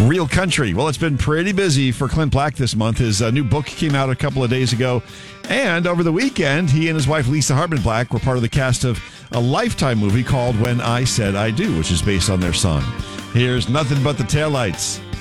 Real country. Well, it's been pretty busy for Clint Black this month. His new book came out a couple of days ago. And over the weekend, he and his wife, Lisa Hartman Black, were part of the cast of a Lifetime movie called When I Said I Do, which is based on their song. Here's Nothing But the Taillights.